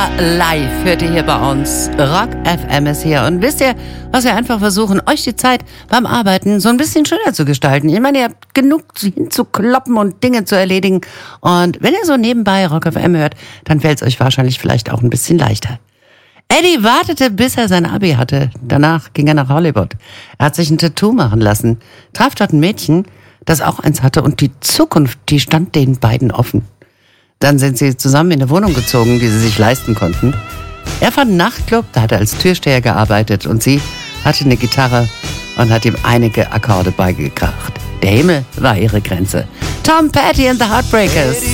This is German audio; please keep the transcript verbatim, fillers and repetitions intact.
Immer live hört ihr hier bei uns. Rock F M ist hier. Und wisst ihr, was wir einfach versuchen, euch die Zeit beim Arbeiten so ein bisschen schöner zu gestalten. Ich meine, ihr habt genug hinzukloppen und Dinge zu erledigen. Und wenn ihr so nebenbei Rock F M hört, dann fällt es euch wahrscheinlich vielleicht auch ein bisschen leichter. Eddie wartete, bis er sein Abi hatte. Danach ging er nach Hollywood. Er hat sich ein Tattoo machen lassen, traf dort ein Mädchen, das auch eins hatte. Und die Zukunft, die stand den beiden offen. Dann sind sie zusammen in eine Wohnung gezogen, die sie sich leisten konnten. Er fand einen Nachtclub, da hat er als Türsteher gearbeitet und sie hatte eine Gitarre und hat ihm einige Akkorde beigebracht. Der Himmel war ihre Grenze. Tom Petty and the Heartbreakers.